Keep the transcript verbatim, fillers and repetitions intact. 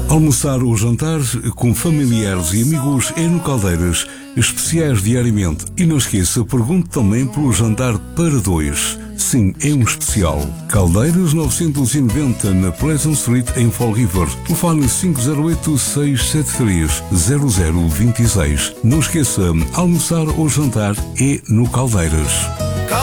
Almoçar ou jantar com familiares e amigos é no Caldeiras, especiais diariamente. E não esqueça, pergunte também pelo jantar para dois. Sim, é um especial. Caldeiras novecentos e noventa na Pleasant Street em Fall River. Telefone cinco zero oito, seis sete três, zero zero dois seis. Não esqueça, almoçar ou jantar é no Caldeiras.